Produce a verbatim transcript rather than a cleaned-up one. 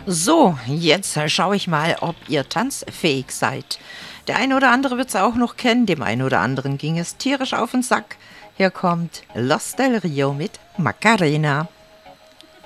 So, jetzt schaue ich mal, ob ihr tanzfähig seid. Der eine oder andere wird es auch noch kennen, dem einen oder anderen ging es tierisch auf den Sack. Hier kommt Los del Rio mit Macarena.